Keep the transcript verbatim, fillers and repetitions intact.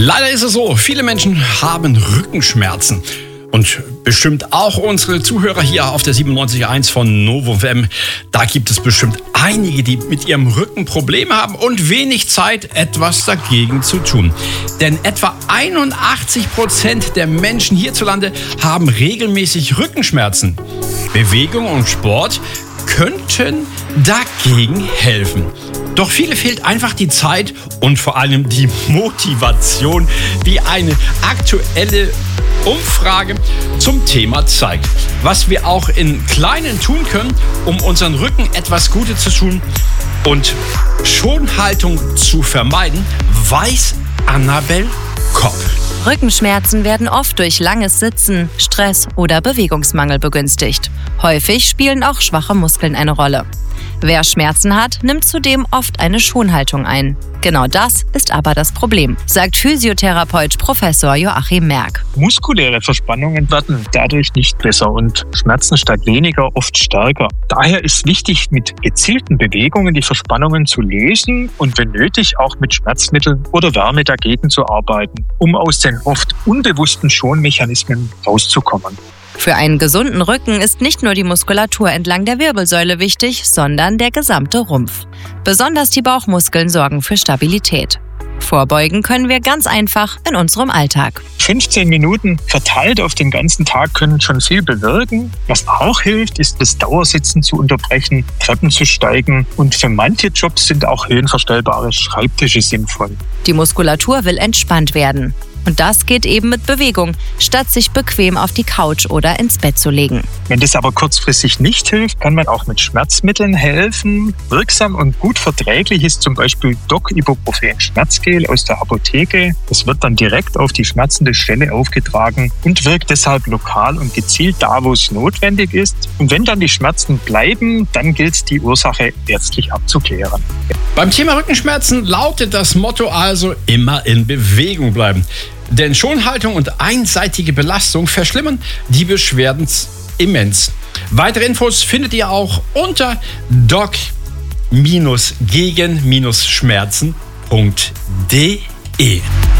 Leider ist es so, viele Menschen haben Rückenschmerzen. Und bestimmt auch unsere Zuhörer hier auf der siebenundneunzig Komma eins von Novo F M. Da gibt es bestimmt einige, die mit ihrem Rücken Probleme haben und wenig Zeit, etwas dagegen zu tun. Denn etwa einundachtzig Prozent der Menschen hierzulande haben regelmäßig Rückenschmerzen. Bewegung und Sport könnten dagegen helfen. Doch viele fehlt einfach die Zeit und vor allem die Motivation, wie eine aktuelle Umfrage zum Thema zeigt. Was wir auch in Kleinen tun können, um unseren Rücken etwas Gutes zu tun und Schonhaltung zu vermeiden, weiß Annabel Kopp. Rückenschmerzen werden oft durch langes Sitzen, Stress oder Bewegungsmangel begünstigt. Häufig spielen auch schwache Muskeln eine Rolle. Wer Schmerzen hat, nimmt zudem oft eine Schonhaltung ein. Genau das ist aber das Problem, sagt Physiotherapeut Professor Joachim Merck. Muskuläre Verspannungen werden dadurch nicht besser und Schmerzen statt weniger oft stärker. Daher ist wichtig, mit gezielten Bewegungen die Verspannungen zu lösen und wenn nötig auch mit Schmerzmitteln oder Wärme dagegen zu arbeiten, um aus den oft unbewussten Schonmechanismen rauszukommen. Für einen gesunden Rücken ist nicht nur die Muskulatur entlang der Wirbelsäule wichtig, sondern der gesamte Rumpf. Besonders die Bauchmuskeln sorgen für Stabilität. Vorbeugen können wir ganz einfach in unserem Alltag. fünfzehn Minuten verteilt auf den ganzen Tag können schon viel bewirken. Was auch hilft, ist das Dauersitzen zu unterbrechen, Treppen zu steigen und für manche Jobs sind auch höhenverstellbare Schreibtische sinnvoll. Die Muskulatur will entspannt werden. Und das geht eben mit Bewegung, statt sich bequem auf die Couch oder ins Bett zu legen. Wenn das aber kurzfristig nicht hilft, kann man auch mit Schmerzmitteln helfen. Wirksam und gut verträglich ist zum Beispiel Doc-Ibuprofen Schmerzgel aus der Apotheke. Das wird dann direkt auf die schmerzende Stelle aufgetragen und wirkt deshalb lokal und gezielt da, wo es notwendig ist. Und wenn dann die Schmerzen bleiben, dann gilt es, die Ursache ärztlich abzuklären. Beim Thema Rückenschmerzen lautet das Motto also immer in Bewegung bleiben. Denn Schonhaltung und einseitige Belastung verschlimmern die Beschwerden immens. Weitere Infos findet ihr auch unter doc Bindestrich gegen Schmerzen punkt de.